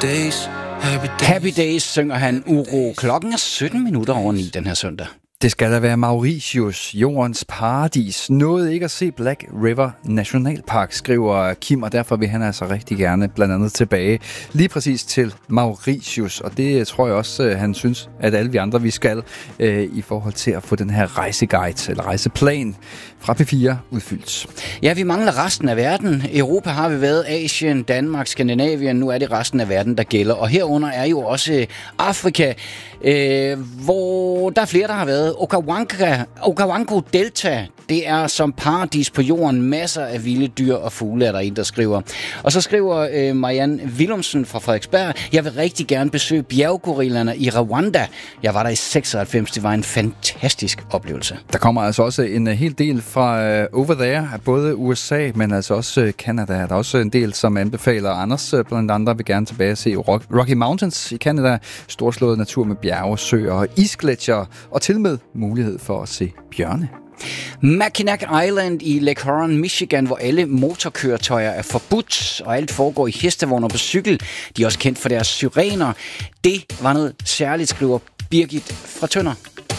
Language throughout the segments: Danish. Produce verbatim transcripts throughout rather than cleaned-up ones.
days, happy days. Happy Days synger han uro. Klokken er sytten minutter over ni den her søndag. Det skal da være Mauritius, jordens paradis. Nåede ikke at se Black River Nationalpark, skriver Kim, og derfor vil han altså rigtig gerne blandt andet tilbage lige præcis til Mauritius. Og det tror jeg også, han synes, at alle vi andre vi skal øh, i forhold til at få den her rejseguide eller rejseplan fra P fire udfyldt. Ja, vi mangler resten af verden. Europa har vi været, Asien, Danmark, Skandinavien. Nu er det resten af verden, der gælder. Og herunder er jo også Afrika, øh, hvor der er flere, der har været. Okavango, Okavango Delta, det er som paradis på jorden. Masser af vilde dyr og fugle, er der en, der skriver. Og så skriver øh, Marianne Willumsen fra Frederiksberg: jeg vil rigtig gerne besøge bjerggorillerne i Rwanda. Jeg var der i seksoghalvfems. Det var en fantastisk oplevelse. Der kommer altså også en hel del fra uh, over there, både U S A, men altså også uh, Canada. Der er også en del, som anbefaler. Anders uh, blandt andre vil gerne tilbage og se Rock- Rocky Mountains i Canada. Storslået natur med bjerge, søer og isgletsjer, og til med mulighed for at se bjørne. Mackinac Island i Lake Huron, Michigan, hvor alle motorkøretøjer er forbudt, og alt foregår i hestevogner på cykel. De er også kendt for deres syrener. Det var noget særligt, skriver Birgit fra Tønder.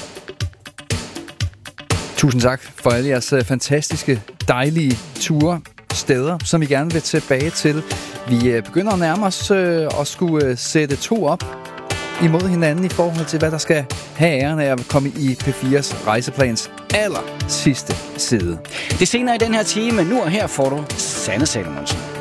Tusind tak for alle jeres fantastiske, dejlige ture, steder, som I gerne vil tilbage til. Vi begynder at nærme os og skulle sætte to op imod hinanden i forhold til, hvad der skal have æren af at komme i P fires rejseplans aller sidste side. Det senere i den her time. Nu og her får du Sanne Salomonsen.